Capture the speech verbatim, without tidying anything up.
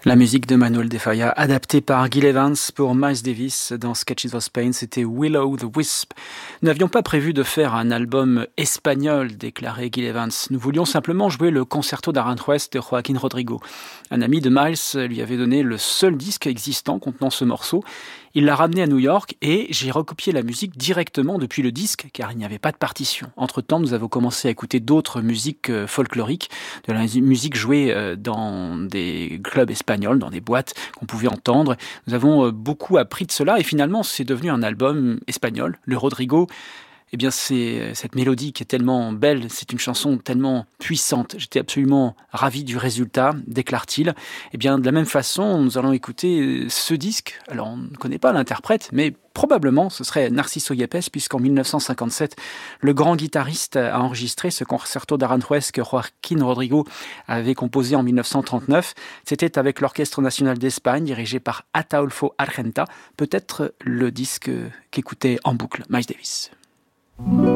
La musique de Manuel de Falla, adaptée par Gil Evans pour Miles Davis dans Sketches of Spain, c'était Willow the Wisp. Nous n'avions pas prévu de faire un album espagnol, déclarait Gil Evans. Nous voulions simplement jouer le concerto d'Aranjuez de Joaquín Rodrigo. Un ami de Miles lui avait donné le seul disque existant contenant ce morceau. Il l'a ramené à New York et j'ai recopié la musique directement depuis le disque car il n'y avait pas de partition. Entre-temps, nous avons commencé à écouter d'autres musiques folkloriques, de la musique jouée dans des clubs espagnols, dans des boîtes qu'on pouvait entendre. Nous avons beaucoup appris de cela et finalement, c'est devenu un album espagnol. Le Rodrigo, eh bien, c'est cette mélodie qui est tellement belle, c'est une chanson tellement puissante. J'étais absolument ravi du résultat, déclare-t-il. Eh bien, de la même façon, nous allons écouter ce disque. Alors, on ne connaît pas l'interprète, mais probablement, ce serait Narciso Yepes, puisqu'en dix-neuf cent cinquante-sept, le grand guitariste a enregistré ce concerto d'Aranjuez que Joaquín Rodrigo avait composé en dix-neuf cent trente-neuf. C'était avec l'Orchestre national d'Espagne, dirigé par Ataulfo Argenta, peut-être le disque qu'écoutait en boucle Miles Davis.